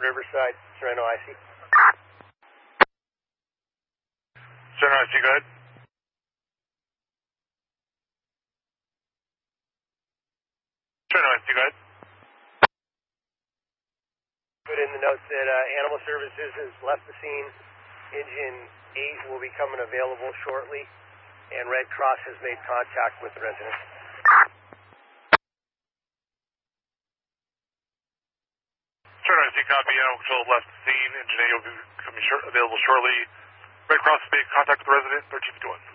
Riverside, Sereno IC. Sereno IC, go ahead. Sereno IC, go ahead. Put in the notes that Animal Services has left the scene. Engine 8 will be coming available shortly, and Red Cross has made contact with the resident. Sereno IC, copy. Animal Control left the scene. Engine 8 will be coming available shortly. Red Cross has made contact with the resident, 1351.